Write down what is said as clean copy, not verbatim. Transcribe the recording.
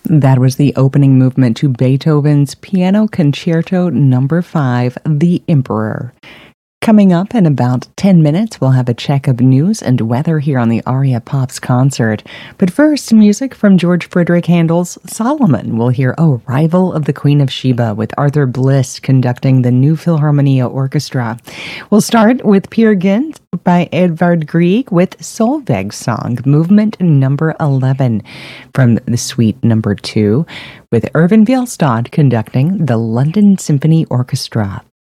That was the opening movement to Beethoven's Piano Concerto No. 5, The Emperor. Coming up in about 10 minutes, we'll have a check of news and weather here on the Aria Pops concert. But first, music from George Frederick Handel's Solomon. We'll hear Arrival of the Queen of Sheba with Arthur Bliss conducting the New Philharmonia Orchestra. We'll start with Peer Gynt by Edvard Grieg with Solveig's Song, movement number 11 from the suite number 2 with Irvin Bjelstad conducting the London Symphony Orchestra.